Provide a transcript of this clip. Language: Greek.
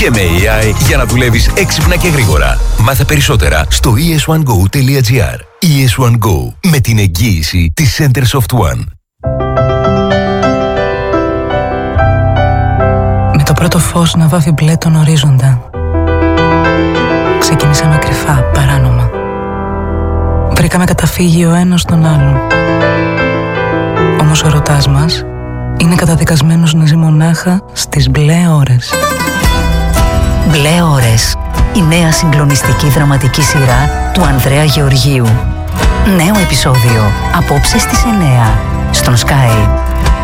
Και με AI για να δουλεύεις έξυπνα και γρήγορα. Μάθε περισσότερα στο es1go.gr. ES1 Go, με την εγγύηση της Centersoft One. Με το πρώτο φως να βάφει μπλε τον ορίζοντα, ξεκινήσαμε κρυφά, παράνομα. Βρήκαμε καταφύγιο ο ένας στον άλλον. Όμως ο ερωτάς μας είναι καταδικασμένος να ζει μονάχα στις μπλε ώρες. Μπλε ώρες, η νέα συγκλονιστική δραματική σειρά του Ανδρέα Γεωργίου. Νέο επεισόδιο, απόψε στις 9, στον Sky.